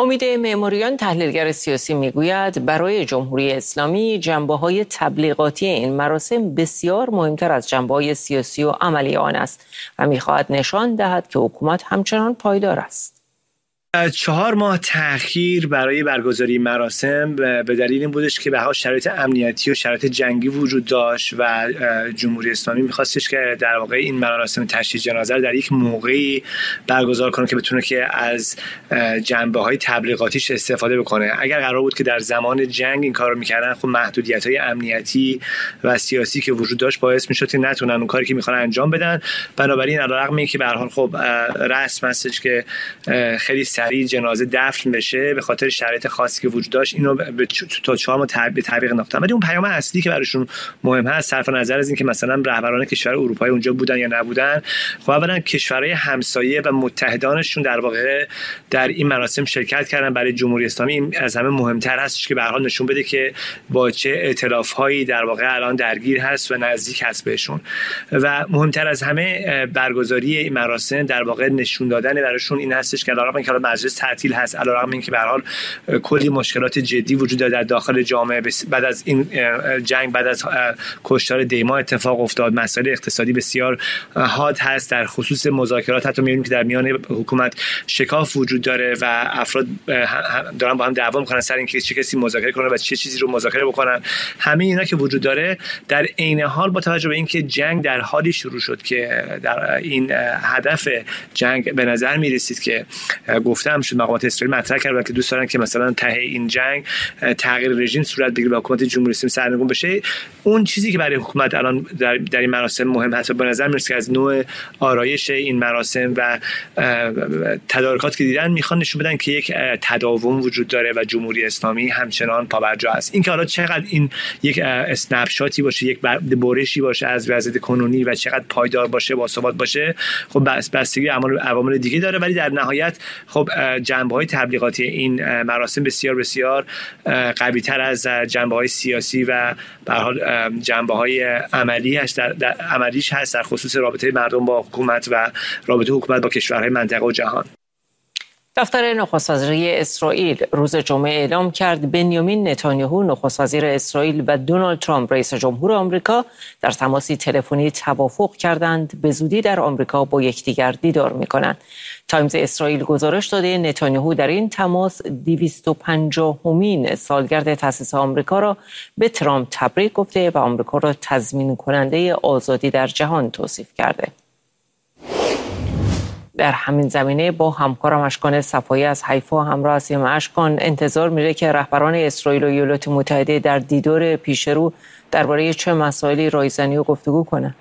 امید معماریان تحلیلگر سیاسی میگوید برای جمهوری اسلامی جنبه‌های تبلیغاتی این مراسم بسیار مهمتر از جنبه‌های سیاسی و عملی آن است و می‌خواهد نشان دهد که حکومت همچنان پایدار است. 4 ماه تأخیر برای برگزاری مراسم به دلیل این بودش که به هر شرایط امنیتی و شرایط جنگی وجود داشت و جمهوری اسلامی می‌خواستش که در واقع این مراسم تشییع جنازه در یک موقعی برگزار کنه که بتونه که از جنبه‌های تبلیغاتیش استفاده بکنه. اگر قرار بود که در زمان جنگ این کارو می‌کردن، خب محدودیت‌های امنیتی و سیاسی که وجود داشت باعث می‌شد که نتونن اون کاری که می‌خوان انجام بدن. بنابراین علیرغم اینکه به هر حال خب رسم هستش که خیلی سریع جنازه دفن بشه، به خاطر شرایط خاصی که وجود داشت اینو تا 4 ماه تعویق انداختن. ولی اون پیام اصلی که براشون مهم هست، صرف نظر از اینکه مثلا رهبران کشور اروپایی اونجا بودن یا نبودن، خب اولا کشورهای همسایه و متحدانشون در واقع در این مراسم شرکت کردن. برای جمهوری اسلامی این از همه مهمتر هستش که به هر حال نشون بده که با چه ائتلاف‌هایی در واقع الان درگیر هست و نزدیک هست بهشون. و مهمتر از همه برگزاری این مراسم در واقع نشون دادن براشون این هستش که علاوه بر اینکه مجلس تعطیل هست، علاوه بر اینکه به هر حال کلی مشکلات جدی وجود داره در داخل جامعه بعد از این جنگ، بعد از کشتار دیما اتفاق افتاد، مسائل اقتصادی بسیار حاد هست، در خصوص مذاکرات حتی می‌بینیم که در میان حکومت شکاف وجود داره و افراد دارن با هم دعوا می‌کنن سر اینکه چه کسی مذاکره کنه و چه چیزی رو مذاکره بکنن. همه اینا که وجود داره، در عین حال با توجه به اینکه جنگ در حالی شروع شد که در این هدف جنگ به نظر می‌رسید که گفتم شد مقامات اسرائیل مطرح کردن که دوست دارن که مثلا ته این جنگ تغییر رژیم صورت بگیره و حکومت جمهوری اسلامی سرنگون بشه. اون چیزی که برای حکومت الان در این مراسم مهم هست، به نظر میاد که از نوع آرایش این مراسم و تدارکات که دیدن میخوان نشون بدن که یک تداوم وجود داره و جمهوری اسلامی همچنان پابرجا است. این که حالا چقدر این یک اسنپ شاتی باشه، یک برشی باشه از وضعیت کنونی و چقدر پایدار باشه، باثبات باشه، خب بستگی عوامل دیگه داره. ولی در نهایت خب جنبه‌های تبلیغاتی این مراسم بسیار بسیار قوی‌تر از جنبه‌های سیاسی و به هر حال جنبه‌های عملیش هست در خصوص رابطه مردم با حکومت و رابطه حکومت با کشورهای منطقه و جهان. دفتر نخست وزیری اسرائیل روز جمعه اعلام کرد بنیامین نتانیاهو نخست وزیر اسرائیل و دونالد ترامپ رئیس جمهور آمریکا در تماسی تلفنی توافق کردند به زودی در آمریکا با یکدیگر دیدار می‌کنند. تایمز اسرائیل گزارش داده نتانیاهو در این تماس 250مین سالگرد تأسیس آمریکا را به ترامپ تبریک گفته و آمریکا را تضمین کننده آزادی در جهان توصیف کرده. در همین زمینه با همکارم اشکان صفایی از حیفا همراه هستیم. اشکان، انتظار میره که رهبران اسرائیل و ایالات متحده در دیدار پیشرو درباره چه مسائلی رایزنی و گفتگو کنند؟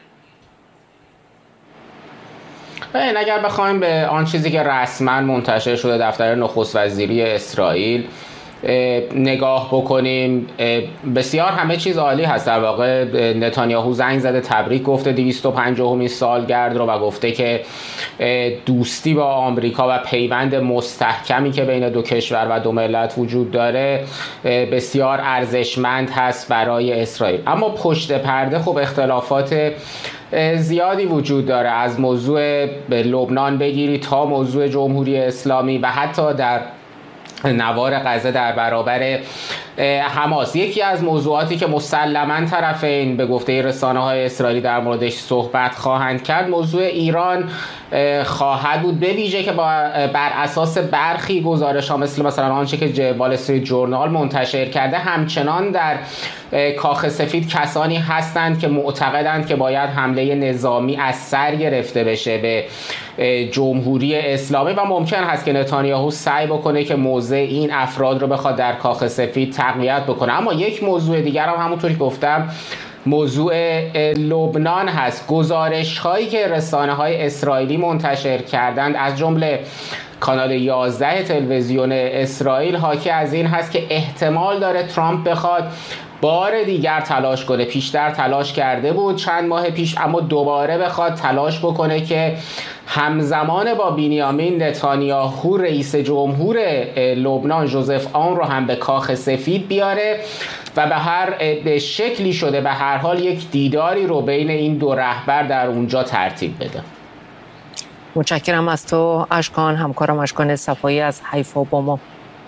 اگر بخوایم به آن چیزی که رسما منتشر شده دفتر نخست وزیری اسرائیل نگاه بکنیم، بسیار همه چیز عالی هست. در واقع نتانیاهو زنگ زده تبریک گفته 250مین سالگرد رو و گفته که دوستی با آمریکا و پیوند مستحکمی که بین دو کشور و دو ملت وجود داره بسیار ارزشمند هست برای اسرائیل. اما پشت پرده خب اختلافات زیادی وجود داره، از موضوع لبنان بگیری تا موضوع جمهوری اسلامی و حتی در نوار غزه در برابر حماس. یکی از موضوعاتی که مسلماً طرفین به گفته رسانه‌های اسرائیلی در موردش صحبت خواهند کرد موضوع ایران خواهد بود، به ویژه که بر اساس برخی گزارش‌ها مثلا آنچه که وال استریت جورنال منتشر کرده، همچنان در کاخ سفید کسانی هستند که معتقدند که باید حمله نظامی از سر گرفته بشه به جمهوری اسلامی و ممکن هست که نتانیاهو سعی بکنه که موضع این افراد رو بخواد در کاخ سفید تقویت بکنه. اما یک موضوع دیگر هم همونطوری گفتم موضوع لبنان هست. گزارش هایی که رسانه های اسرائیلی منتشر کردند از جمله کانال 11 تلویزیون اسرائیل حاکی از این هست که احتمال داره ترامپ بخواد بار دیگر تلاش کنه. پیشتر تلاش کرده بود چند ماه پیش، اما دوباره بخواد تلاش بکنه که همزمان با بنیامین نتانیاهو رئیس جمهور لبنان ژوزف آن رو هم به کاخ سفید بیاره و به هر شکلی شده به هر حال یک دیداری رو بین این دو رهبر در اونجا ترتیب بده. متشکرم از تو اشکان، همکارم اشکان صفایی از حیفا با ما.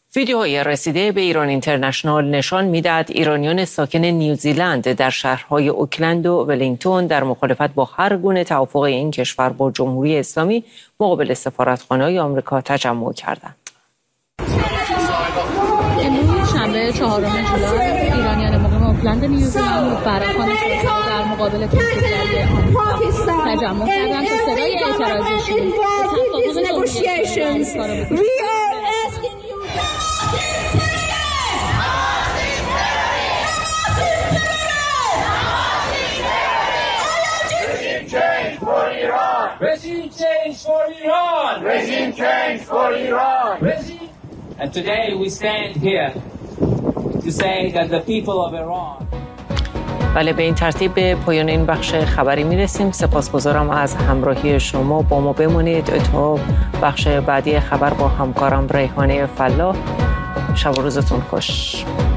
ویدیوهای رسیده به ایران اینترنشنال نشان می‌دهد ایرانیان ساکن نیوزیلند در شهرهای اوکلند و ولینگتون در مخالفت با هر گونه توافق این کشور با جمهوری اسلامی مقابل سفارتخانه‌های آمریکا تجمع کردند. امروز شنبه 4 جولای ایرانیان مقیم اوکلند نیوزیلند برای خانه‌شان در مقابل کنسولگری آمریکا تجمع کردند تا صدای اعتراضشون به توافق Regime change for Iran! Regime change for Iran! And today we stand here to say that the people of Iran. بله، به این ترتیب به پایان این بخش خبری میرسیم. سپاسگزارم از همراهی شما. با ما بمانید تا بخش بعدی خبر با همکارم ریحانه فلاح. شب و روزتون خوش.